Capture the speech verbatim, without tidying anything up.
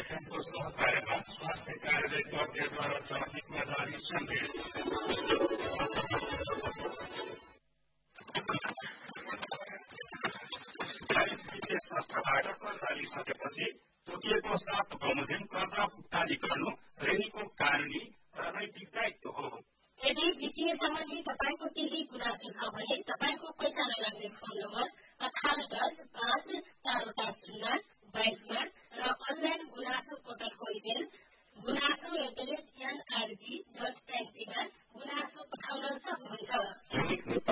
एफएमको सहकार्यमा स्वास्थ्य कार्यालय कर्तेद्वारा ट्राफिकमा जारी सन्देश। वित्तीय संस्थाबाट कर्जा लिइसकेपछि तोकिएको शर्त बमोजिम कर्जा भुक्तानी गर्नु ऋणीको कानूनी र नैतिक दायित्व हो। यदि वित्तीय सम्बन्धी तपाईको केही गुनासो छ भने तपाईको पैसा नलाग्ने फोन नम्बर अठार दस पाँच चारवटा शून्य बाइसमा र अनलाइन गुनासो पोर्टलको इमेल गुनासो at the rate NRB dot एनपीमा गुनासो पठाउन सक्नुहुन्छ।